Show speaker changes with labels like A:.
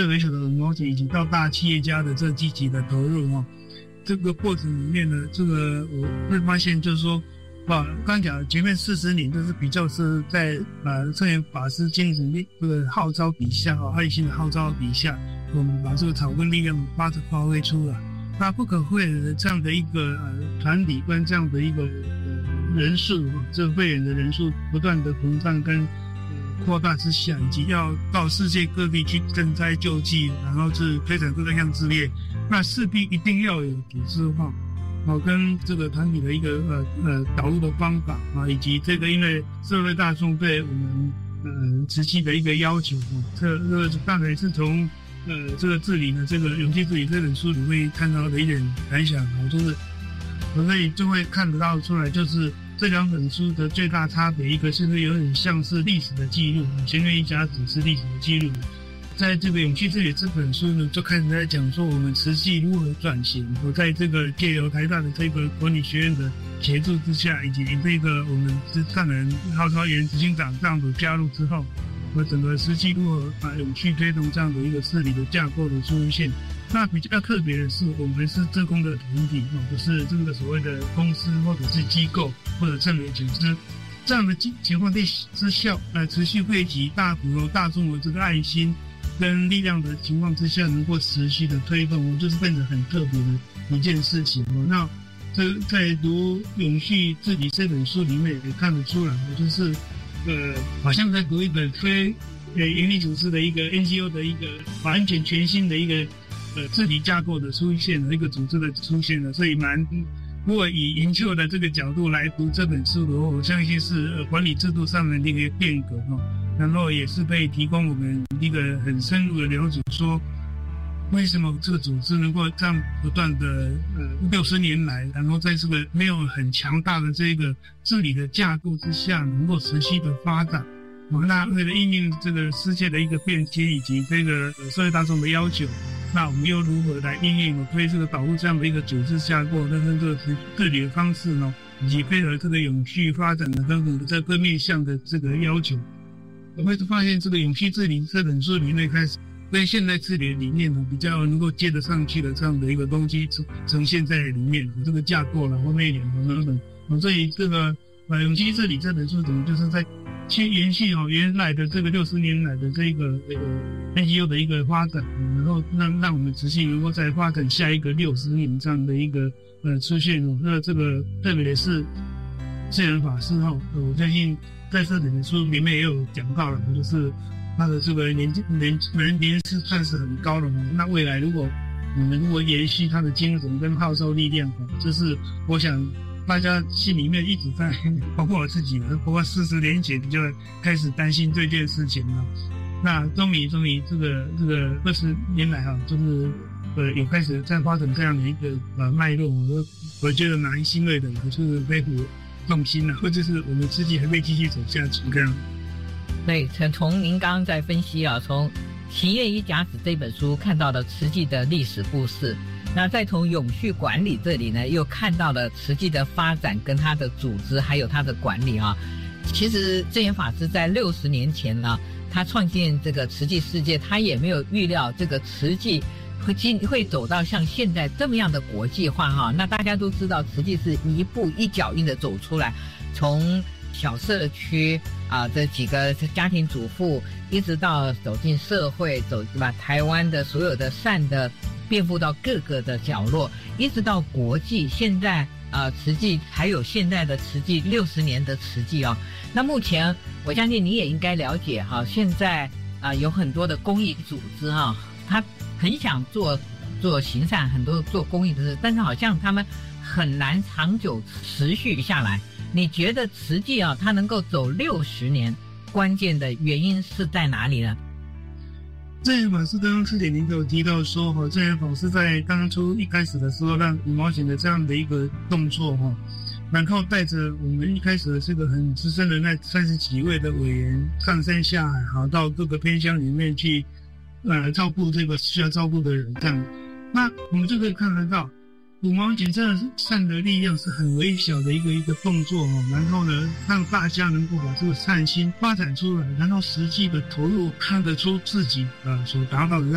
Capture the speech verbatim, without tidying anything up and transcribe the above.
A: 微小的五毛钱以及到大企业家的这积极的投入哈，这个过程里面呢，这个我会发现就是说，啊，刚讲前面四十年就是比较是在啊圣严法师精神力这个号召底下啊，爱心的号召底下，我们把这个草根力量发着发挥出来。那不可讳的这样的一个呃团体跟这样的一个呃人数，这个会员的人数不断的膨胀跟呃扩大之下，以及要到世界各地去赈灾救济，然后是推展各项事业，那势必一定要有组织化。好，跟这个团体的一个呃呃导入的方法啊，以及这个因为社会大众对我们呃慈济的一个要求啊，这这个大概是从呃这个治理呢，这个《勇气治理》这本书里会看到的一点感想啊，就是我可以就会看得到出来，就是这两本书的最大差别，一个是有点像是历史的记录，前面一家只是历史的记录。在这个《勇气治理》这本书呢，就开始在讲说我们慈济如何转型。我在这个借由台大的这个管理学院的协助之下，以及这个我们是上人号召原执行长这样子加入之后，我整个慈济如何把勇气推动这样的一个治理的架构的出现。那比较特别的是，我们是志工的团体，不是这个所谓的公司或者是机构或者正面组织。这样的情况之下，呃，持续汇集大普罗大众的这个爱心跟力量的情况之下，能够持续的推动，就是变成很特别的一件事情。那这在读《永续治理》这本书里面也看得出来，就是呃，好像在读一本非呃营利组织的一个 N G O 的一个完全全新的一个呃治理架构的出现了，一个组织的出现了，所以蛮。如果以研究的这个角度来读这本书的话，我相信是呃管理制度上的一个变革哈，然后也是可以提供我们一个很深入的了解，说为什么这个组织能够这样不断的呃六十年来，然后在这个没有很强大的这个治理的架构之下，能够持续的发展。那为了应应这个世界的一个变迁以及这个社会大众的要求，那我们又如何来应应推这个导入这样的一个组织架构，但是这个治理的方式呢，以及配合这个永续发展的等等的这各面向的这个要求，我会发现这个永续治理这本书里面开始跟现代治理的理念呢比较能够接得上去的这样的一个东西呈现在里面，这个架构然后内容等等，所以这个呃永续治理这本书等于就是在去延续哦原来的这个六十年来的这个这个 N G O 的一个发展，然后让让我们持续能够再发展下一个六十年这样的一个呃出现哦。那这个特别是圣严法师哈，我相信在这本书里面也有讲到了，就是他的这个年纪年人年是算是很高了。那未来如果我们如果延续他的精神跟号召力量，这是我想。大家心里面一直在，包括我自己，包括四十年前就开始担心这件事情了。那终于，终于这个这个二十年来啊，就是呃也开始在发展这样的一个呃脉络。我我觉得蛮欣慰的，就是背负重心了，或者是我们自己还会继续走下去这样。
B: 对，从您刚刚在分析啊，从《行业一甲子》这本书看到的慈济的历史故事。那再从永续管理这里呢，又看到了慈济的发展跟它的组织还有它的管理啊。其实证严法师在六十年前呢，他创建这个慈济世界，他也没有预料这个慈济会进会走到像现在这么样的国际化哈。那大家都知道，慈济是一步一脚印的走出来，从小社区啊这几个家庭主妇，一直到走进社会，走把台湾的所有的善的。遍布到各个的角落，一直到国际。现在呃，慈济还有现在的慈济六十年的慈济哦。那目前我相信你也应该了解哈，现在啊、呃、有很多的公益组织哈，他很想做做行善，很多做公益的事，但是好像他们很难长久持续下来。你觉得慈济啊，它能够走六十年，关键的原因是在哪里呢？
A: 证严法师刚刚四点零有提到说哈，证严法师在当初一开始的时候，让五毛钱的这样的一个动作哈，然后带着我们一开始的这个很资深的那三十几位的委员上山下海，好到各个偏乡里面去，呃，照顾这个需要照顾的人这样。那我们就可以看得到，五毛钱真的是善的力量是很微小的一个一个动作哦，然后呢，让大家能够把这个善心发展出来，然后实际的投入，看得出自己呃所达到的